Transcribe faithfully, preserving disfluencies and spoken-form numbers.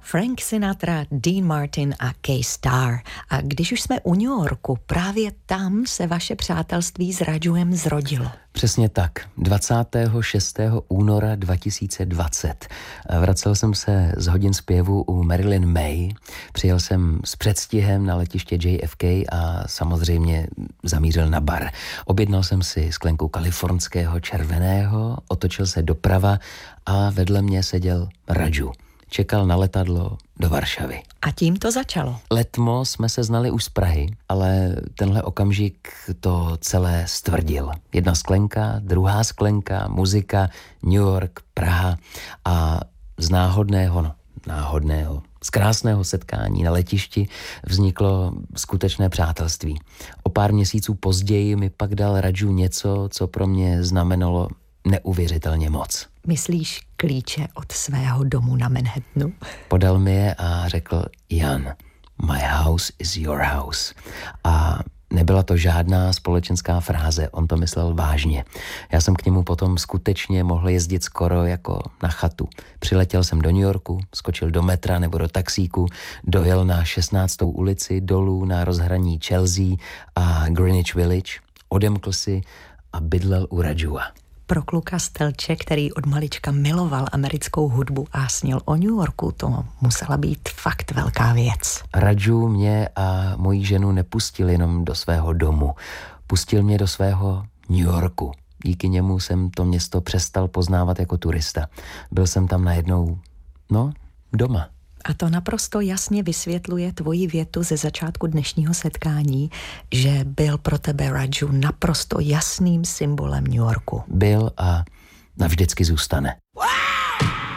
Frank Sinatra, Dean Martin a Kay Starr. A když už jsme u New Yorku, právě tam se vaše přátelství s Rajuem zrodilo. Přesně tak. dvacátého šestého února dva tisíce dvacet. Vracel jsem se z hodin zpěvu u Marilyn May. Přijel jsem s předstihem na letiště J F K a samozřejmě zamířil na bar. Objednal jsem si sklenku kalifornského červeného, otočil se doprava a vedle mě seděl Raju. Čekal na letadlo do Varšavy. A tím to začalo. Letmo jsme se znali už z Prahy, ale tenhle okamžik to celé stvrdil. Jedna sklenka, druhá sklenka, muzika, New York, Praha a z náhodného, no, náhodného, z krásného setkání na letišti vzniklo skutečné přátelství. O pár měsíců později mi pak dal Raju něco, co pro mě znamenalo neuvěřitelně moc. Myslíš klíče od svého domu na Manhattanu? Podal mi je a řekl: Jan, my house is your house. A nebyla to žádná společenská fráze, on to myslel vážně. Já jsem k němu potom skutečně mohl jezdit skoro jako na chatu. Přiletěl jsem do New Yorku, skočil do metra nebo do taxíku, dojel na šestnáctou ulici, dolů na rozhraní Chelsea a Greenwich Village, odemkl si a bydlel u Rajua. Pro kluka z Telče, který od malička miloval americkou hudbu a snil o New Yorku, to musela být fakt velká věc. Raju mě a moji ženu nepustil jenom do svého domu. Pustil mě do svého New Yorku. Díky němu jsem to město přestal poznávat jako turista. Byl jsem tam najednou, no, doma. A to naprosto jasně vysvětluje tvoji větu ze začátku dnešního setkání, že byl pro tebe Raju naprosto jasným symbolem New Yorku. Byl a navždycky zůstane. Wow!